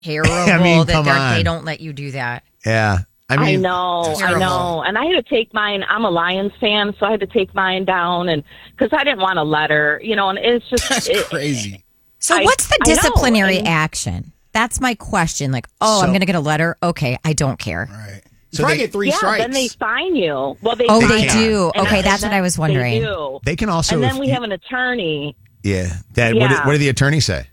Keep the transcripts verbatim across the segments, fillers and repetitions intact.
terrible I mean, that come they're- on. they don't let you do that. Yeah. I I, mean, know, I terrible. know. And I had to take mine. I'm a Lions fan, so I had to take mine down and because I didn't want a letter, you know, and it's just That's it, crazy. So I- what's the I know, disciplinary and- action? That's my question. Like, oh, So- I'm going to get a letter. Okay, I don't care. Right. So So they- they get three yeah, strikes. then they fine you. Well, they Oh, fine they us. do. And Okay, then- that's what I was wondering. They do. they can also. And then if we you- have an attorney. Yeah. Dad, what, did, Yeah. what did the attorney say?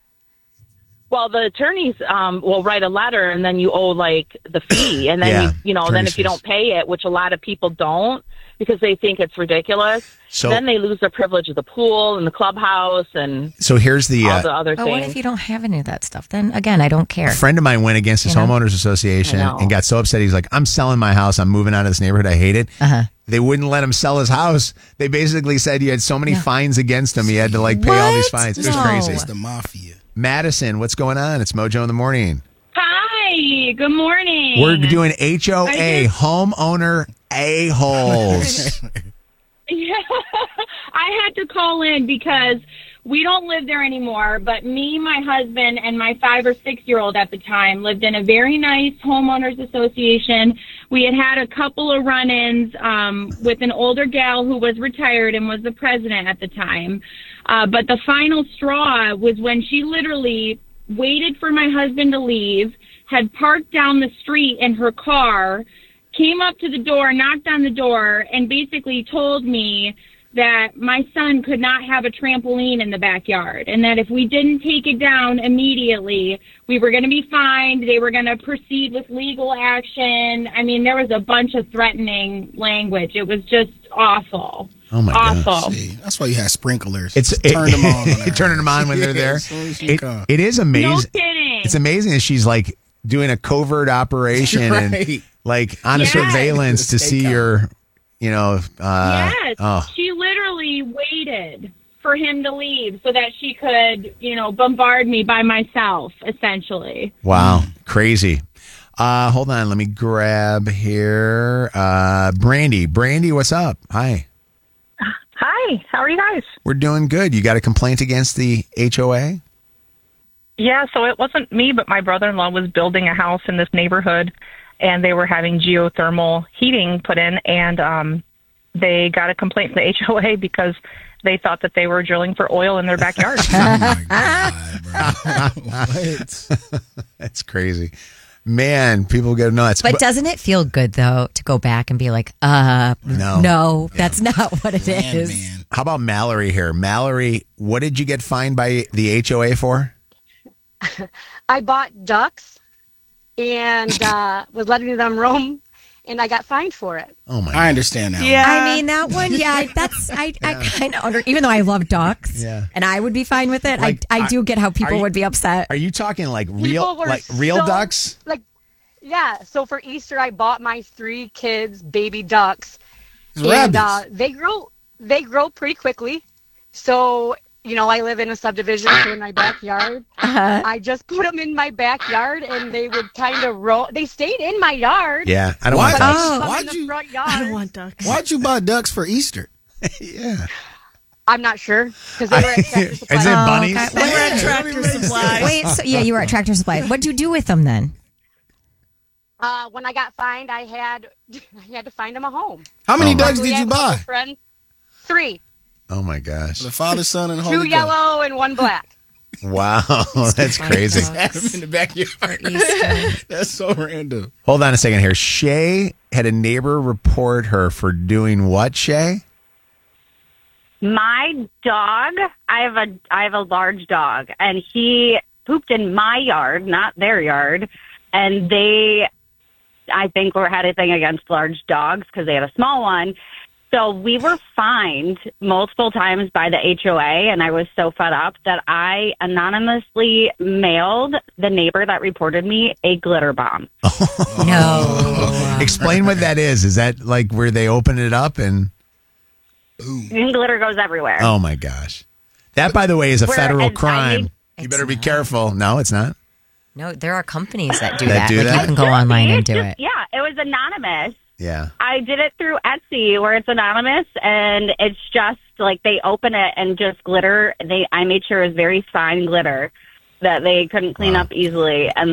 Well, the attorneys um, will write a letter, and then you owe like the fee, and then Yeah, you, you know, then attorney's if you fees. don't pay it, which a lot of people don't because they think it's ridiculous, So- then they lose their privilege of the pool and the clubhouse and So here's the. all Uh, the other But what things. if you don't have any of that stuff? Then again, I don't care. A friend of mine went against his You know? homeowners association I know. and got so upset. He's like, I'm selling my house. I'm moving out of this neighborhood. I hate it. Uh-huh. They wouldn't let him sell his house. They basically said he had so many fines against him. He had to like pay all these What? fines. It was No. crazy. It's the mafia. Madison, what's going on? It's Mojo in the morning. Hi, good morning. We're doing H O A, I just- homeowner a-holes. Yeah, I had to call in because we don't live there anymore, but me, my husband, and my five or six year old at the time lived in a very nice homeowners association. We had had a couple of run-ins um, with an older gal who was retired and was the president at the time. Uh, but the final straw was when she literally waited for my husband to leave, had parked down the street in her car, came up to the door, knocked on the door, and basically told me that my son could not have a trampoline in the backyard and that if we didn't take it down immediately, we were going to be fined. They were going to proceed with legal action. I mean, there was a bunch of threatening language. It was just awful. Oh, my God. Awful. See, that's why you have sprinklers. It's Just turn them on. You turn them on when they're there. As soon as you It, come. it is No amazing. kidding. It's amazing that she's like doing a covert operation and Right. like on a Yes. surveillance to see Takeout. your, you know, uh, Yes. oh, She literally waited for him to leave so that she could, you know, bombard me by myself, essentially. wow, crazy. Uh, hold on, let me grab here. Uh, Brandy, Brandy, what's up? Hi, Hi, how are you guys? we're doing good. You got a complaint against the H O A? Yeah, so it wasn't me, but my brother-in-law was building a house in this neighborhood, and they were having geothermal heating put in, and um, they got a complaint from the H O A because they thought that they were drilling for oil in their backyard. Oh my God, bro. What? That's crazy, man. People go nuts. But doesn't it feel good though to go back and be like, uh, No. no, that's not what it Man, is. man. How about Mallory here? Mallory, what did you get fined by the H O A for? I bought ducks and uh, was letting them roam, and I got fined for it. Oh my! I understand now. I mean that one, yeah. That's I, I kind of under. Even though I love ducks, Yeah. and I would be fine with it. Like, I I I- do get how are people you- would be upset. Are you talking like real, People were like real so- ducks? Like, yeah. So for Easter, I bought my three kids baby ducks, It's and rabbits. uh, they grow they grow pretty quickly. So you know, I live in a subdivision so in my backyard. Uh-huh. I just put them in my backyard, and they would kind of roll. They stayed in my yard. Yeah, I don't Why- want But they ducks. would come Why'd in the you- front yard. I don't want ducks. Why'd you buy ducks for Easter? Yeah, I'm not sure because they were at Tractor is Supply. it bunnies? okay. They were at Tractor Supply. Wait, so yeah, you were at Tractor Supply. What'd you do with them then? Uh, when I got fined, I had I had to find them a home. How many Oh, my- ducks We did had you a couple buy? friends. Three. Oh my gosh! The Father, Son, and Two Holy Ghost. yellow and one black. Wow, that's crazy. Had them in the backyard. Easter. That's so random. Hold on a second here. Shay had a neighbor report her for doing what? Shay? My dog, I have a I have a large dog, and he pooped in my yard, not their yard, and they, I think, were had a thing against large dogs because they had a small one. So we were fined multiple times by the H O A, and I was so fed up that I anonymously mailed the neighbor that reported me a glitter bomb. No. Explain what that is. Is that like where they open it up and? And glitter goes everywhere. Oh my gosh! That, by the way, is a Where- federal and I crime. need- You It's better be not. careful. No, it's not. No, there are companies that do That that. do like that? you can go online and do Just- it. Yeah, it was anonymous. Yeah. I did it through Etsy where it's anonymous, and it's just like they open it and just glitter. They I made sure it was very fine glitter. that they couldn't clean Wow. up easily, and